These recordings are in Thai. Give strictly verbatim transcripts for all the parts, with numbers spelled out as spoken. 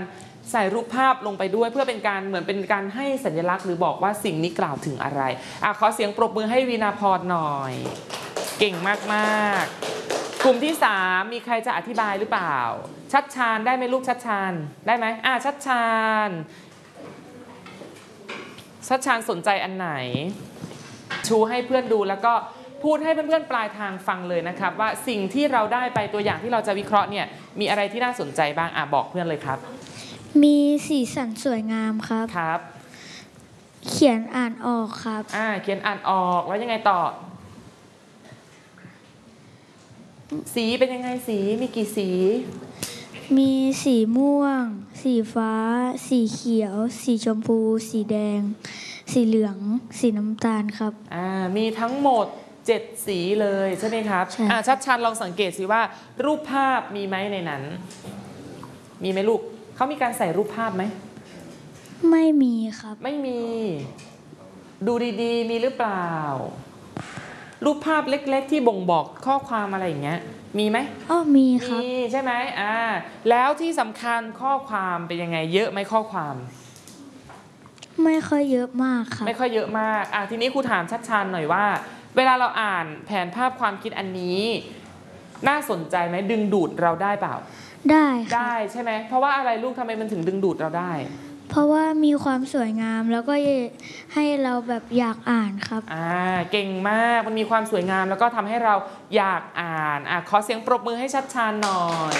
ใส่รูปภาพลงไปด้วยเพื่อเป็นการเหมือนเป็นการให้สัญลักษณ์หรือบอกว่าสิ่งนี้กล่าวถึงอะไรอ่ะขอเสียงปรบมือให้วีณาพรหน่อยเก่งมากๆกลุ่มที่สามมีใครจะอธิบายหรือเปล่าชัดชาญได้ไหมลูกชัดชาญได้ไหมอ่ะชัดชาญชัดชาญสนใจอันไหนชูให้เพื่อนดูแล้วก็พูดให้เพื่อนๆปลายทางฟังเลยนะครับว่าสิ่งที่เราได้ไปตัวอย่างที่เราจะวิเคราะห์เนี่ยมีอะไรที่น่าสนใจบ้างอ่ะบอกเพื่อนเลยครับมีสีสันสวยงามครับครับเขียนอ่านออกครับอ่าเขียนอ่านออกแล้วยังไงต่อสีเป็นยังไงสีมีกี่สีมีสีม่วงสีฟ้าสีเขียวสีชมพูสีแดงสีเหลืองสีน้ำตาลครับอ่ามีทั้งหมดเจ็ดสีเลยใช่ไหมครับอ่าชัดชันลองสังเกตสิว่ารูปภาพมีไหมในนั้นมีไหมลูกเขามีการใส่รูปภาพไหมไม่มีครับไม่มีดูดีๆมีหรือเปล่ารูปภาพเล็กๆที่บ่งบอกข้อความอะไรอย่างเงี้ยมีไหมอ๋อมีครับมีใช่ไหมอ่าแล้วที่สำคัญข้อความเป็นยังไงเยอะไหมข้อความไม่ค่อยเยอะมากครับไม่ค่อยเยอะมากอ่ะทีนี้ครูถามชัดชาญหน่อยว่าเวลาเราอ่านแผนภาพความคิดอันนี้น่าสนใจไหมดึงดูดเราได้เปล่าได้ได้ใช่ไหมเพราะว่าอะไรลูกทำไมมันถึงดึงดูดเราได้เพราะว่ามีความสวยงามแล้วก็ให้เราแบบอยากอ่านครับอ่าเก่งมากมันมีความสวยงามแล้วก็ทำให้เราอยากอ่านอ่ะขอเสียงปรบมือให้ชัดชาญหน่อย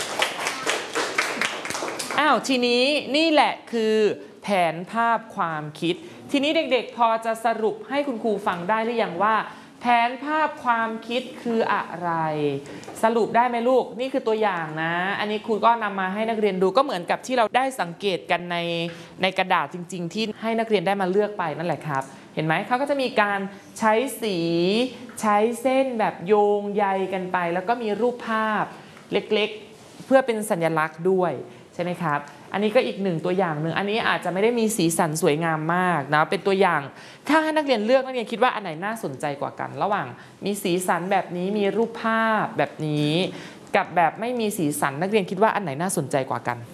อ้าวทีนี้นี่แหละคือแผนภาพความคิดทีนี้เด็กๆพอจะสรุปให้คุณครูฟังได้หรือยังว่าแผนภาพความคิดคืออะไรสรุปได้ไหมลูกนี่คือตัวอย่างนะอันนี้ครูก็นำมาให้นักเรียนดูก็เหมือนกับที่เราได้สังเกตกันในในกระดาษจริงๆที่ให้นักเรียนได้มาเลือกไปนั่นแหละครับเห็นไหมเขาก็จะมีการใช้สีใช้เส้นแบบโยงใยกันไปแล้วก็มีรูปภาพเล็กๆเพื่อเป็นสัญลักษณ์ด้วยใช่ไหมครับอันนี้ก็อีกหนึ่งตัวอย่างหนึ่งอันนี้อาจจะไม่ได้มีสีสันสวยงามมากนะเป็นตัวอย่างถ้าให้นักเรียนเลือกนักเรียนคิดว่าอันไหนน่าสนใจกว่ากันระหว่างมีสีสันแบบนี้มีรูปภาพแบบนี้กับแบบไม่มีสีสันนักเรียนคิดว่าอันไหนน่าสนใจกว่ากัน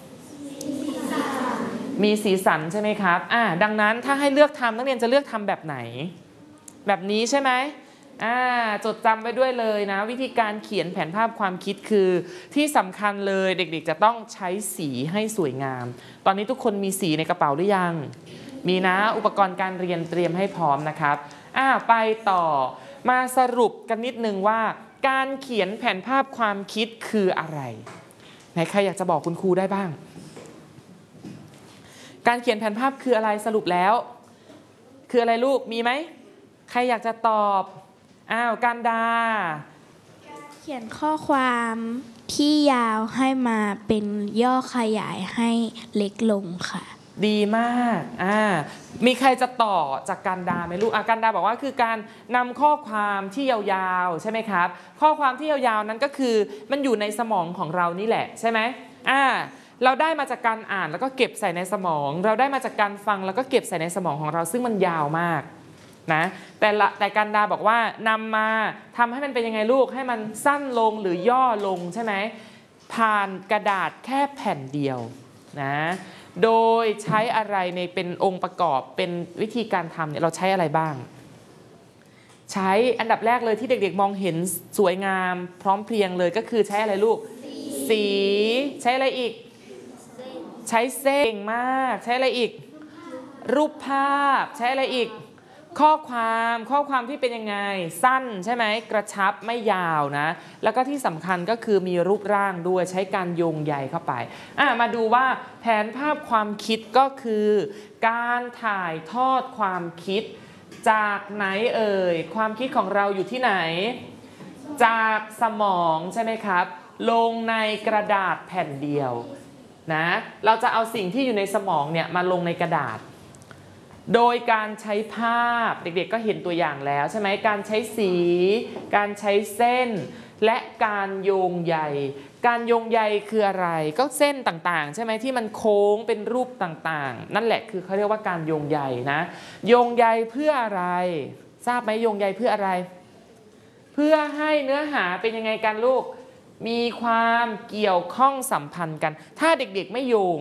มีสีสันใช่ไหมครับอ่าดังนั้นถ้าให้เลือกทำนักเรียนจะเลือกทำแบบไหนแบบนี้ใช่ไหมอ่าจดจำไว้ด้วยเลยนะวิธีการเขียนแผนภาพความคิดคือที่สำคัญเลยเด็กๆจะต้องใช้สีให้สวยงามตอนนี้ทุกคนมีสีในกระเป๋าหรือยังมีนะอุปกรณ์การเรียนเตรียมให้พร้อมนะครับอ่าไปต่อมาสรุปกันนิดนึงว่าการเขียนแผนภาพความคิดคืออะไรไหนใครอยากจะบอกคุณครูได้บ้างการเขียนแผนภาพคืออะไรสรุปแล้วคืออะไรลูกมีไหมใครอยากจะตอบอ้าวการดาเขียนข้อความที่ยาวให้มาเป็นย่อขยายให้เล็กลงค่ะดีมากอ่ามีใครจะต่อจากการดาไหมลูกอ่ะการดาบอกว่าคือการนำข้อความที่ยาวๆใช่ไหมครับข้อความที่ยาวๆนั้นก็คือมันอยู่ในสมองของเรานี่แหละใช่ไหมอ่าเราได้มาจากการอ่านแล้วก็เก็บใส่ในสมองเราได้มาจากการฟังแล้วก็เก็บใส่ในสมองของเราซึ่งมันยาวมากนะแต่ละแต่การดาบอกว่านำมาทำให้มันเป็นยังไงลูกให้มันสั้นลงหรือย่อลงใช่ไหมผ่านกระดาษแค่แผ่นเดียวนะโดยใช้อะไรในเป็นองค์ประกอบเป็นวิธีการทำเนี่ยเราใช้อะไรบ้างใช้อันดับแรกเลยที่เด็กๆมองเห็นสวยงามพร้อมเพรียงเลยก็คือใช้อะไรลูกสีใช้อะไรอีกใช้เส้นมากใช้อะไรอีกรูปภาพใช้อะไรอีกข้อความข้อความที่เป็นยังไงสั้นใช่ไหมกระชับไม่ยาวนะแล้วก็ที่สำคัญก็คือมีรูปร่างด้วยใช้การโยงใยเข้าไปอ่ะมาดูว่าแผนภาพความคิดก็คือการถ่ายทอดความคิดจากไหนเอ่ยความคิดของเราอยู่ที่ไหนจากสมองใช่ไหมครับลงในกระดาษแผ่นเดียวนะเราจะเอาสิ่งที่อยู่ในสมองเนี่ยมาลงในกระดาษโดยการใช้ภาพเด็กๆก็เห็นตัวอย่างแล้วใช่ไหมการใช้สีการใช้เส้นและการโยงใยการโยงใยคืออะไรก็เส้นต่างๆใช่ไหมที่มันโค้งเป็นรูปต่างๆนั่นแหละคือเขาเรียกว่าการโยงใยนะโยงใยเพื่ออะไรทราบไหมโยงใยเพื่ออะไรเพื่อให้เนื้อหาเป็นยังไงกันลูกมีความเกี่ยวข้องสัมพันธ์กันถ้าเด็กๆไม่โยง